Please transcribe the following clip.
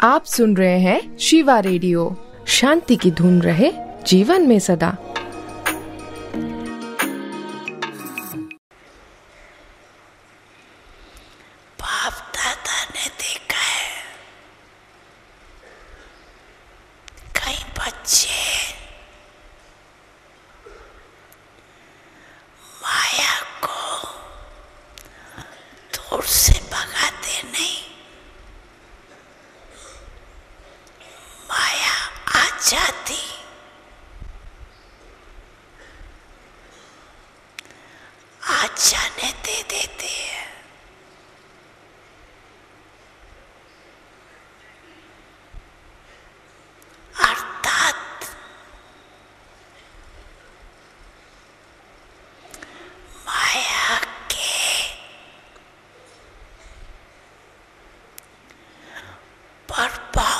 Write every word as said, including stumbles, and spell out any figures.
आप सुन रहे हैं शिवा रेडियो। शांति की धुन रहे जीवन में सदा। बाप दादा ने देखा है कई बच्चे माया को दूर से भगाते नहीं, माया आ जाती आ जाने दे देते हैं। अर्थात माया के प्रभाव